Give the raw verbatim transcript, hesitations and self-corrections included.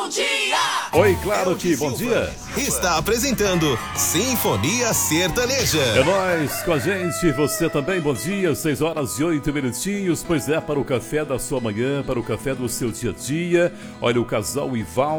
bom dia! Oi, claro que bom dia. Está apresentando Sinfonia Sertaneja. É nóis, com a gente, você também, bom dia, seis horas e oito minutinhos, pois é, para o café da sua manhã, para o café do seu dia a dia. Olha, o casal Ival